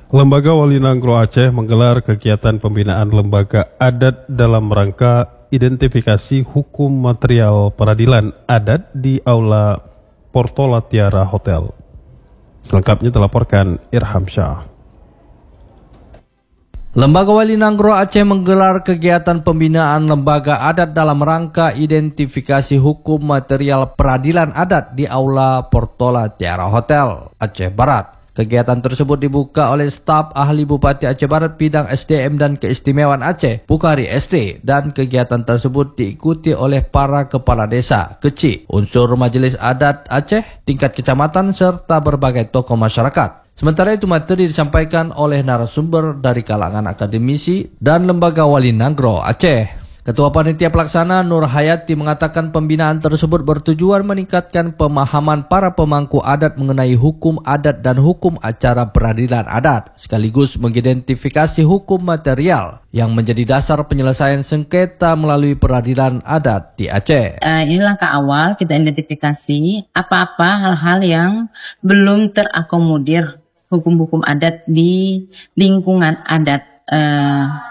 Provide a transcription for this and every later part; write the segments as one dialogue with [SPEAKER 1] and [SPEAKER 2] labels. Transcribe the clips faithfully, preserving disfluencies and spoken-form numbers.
[SPEAKER 1] Lembaga Wali Nanggro Aceh menggelar kegiatan pembinaan lembaga adat dalam rangka identifikasi hukum material peradilan adat di Aula Portola Tiara Hotel. Selengkapnya dilaporkan Irham Syah.
[SPEAKER 2] Lembaga Wali Nanggro Aceh menggelar kegiatan pembinaan lembaga adat dalam rangka identifikasi hukum material peradilan adat di Aula Portola Tiara Hotel, Aceh Barat. Kegiatan tersebut dibuka oleh staf ahli Bupati Aceh Barat bidang S D M dan keistimewaan Aceh, Bukhari S D, dan kegiatan tersebut diikuti oleh para kepala desa, kecil, unsur majelis adat Aceh, tingkat kecamatan, serta berbagai tokoh masyarakat. Sementara itu materi disampaikan oleh narasumber dari kalangan akademisi dan lembaga Wali Nanggro Aceh. Ketua Panitia Pelaksana Nur Hayati mengatakan pembinaan tersebut bertujuan meningkatkan pemahaman para pemangku adat mengenai hukum adat dan hukum acara peradilan adat, sekaligus mengidentifikasi hukum material yang menjadi dasar penyelesaian sengketa melalui peradilan adat di Aceh.
[SPEAKER 3] Uh, ini langkah awal kita identifikasi apa-apa hal-hal yang belum terakomodir hukum-hukum adat di lingkungan adat. Uh,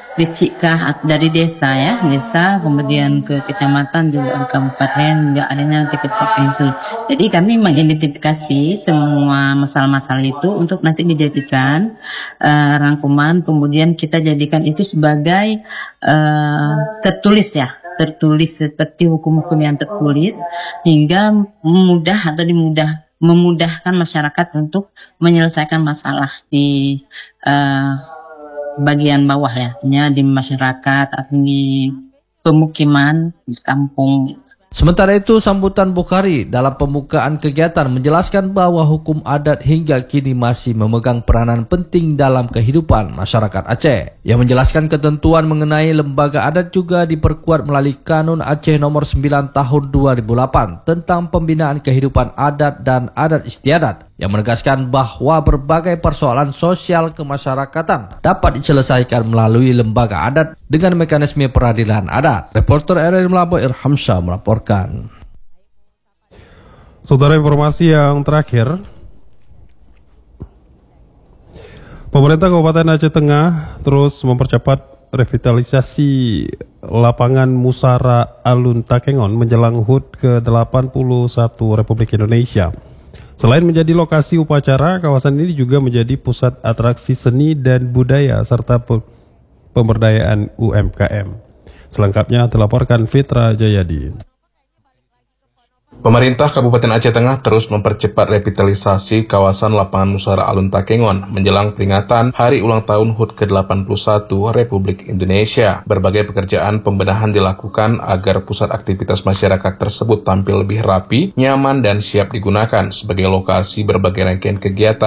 [SPEAKER 3] Kecikah dari desa ya, desa kemudian ke kecamatan juga ke kabupaten juga adanya nanti ke provinsi. Jadi kami mengidentifikasi semua masalah-masalah itu untuk nanti dijadikan uh, rangkuman, kemudian kita jadikan itu sebagai uh, tertulis ya, tertulis seperti hukum-hukum yang tertulis hingga mudah atau dimudah memudahkan masyarakat untuk menyelesaikan masalah di uh, bagian bawah ya, di masyarakat atau di pemukiman di kampung.
[SPEAKER 2] Sementara itu, sambutan Bukhari dalam pembukaan kegiatan menjelaskan bahwa hukum adat hingga kini masih memegang peranan penting dalam kehidupan masyarakat Aceh. Yang menjelaskan ketentuan mengenai lembaga adat juga diperkuat melalui Kanun Aceh nomor sembilan tahun dua ribu delapan tentang pembinaan kehidupan adat dan adat istiadat, yang menegaskan bahwa berbagai persoalan sosial kemasyarakatan dapat diselesaikan melalui lembaga adat dengan mekanisme peradilan adat. Reporter R R I Melabo Irham Syah melaporkan.
[SPEAKER 1] Saudara, informasi yang terakhir, pemerintah Kabupaten Aceh Tengah terus mempercepat revitalisasi lapangan Musara Alun Takengon menjelang H U T ke delapan puluh satu Republik Indonesia. Selain menjadi lokasi upacara, kawasan ini juga menjadi pusat atraksi seni dan budaya serta pemberdayaan U M K M. Selengkapnya dilaporkan Fitra Jayadi.
[SPEAKER 4] Pemerintah Kabupaten Aceh Tengah terus mempercepat revitalisasi kawasan lapangan Musara Alun Takengon menjelang peringatan Hari Ulang Tahun H U T ke delapan puluh satu Republik Indonesia. Berbagai pekerjaan pembenahan dilakukan agar pusat aktivitas masyarakat tersebut tampil lebih rapi, nyaman, dan siap digunakan sebagai lokasi berbagai rangkaian kegiatan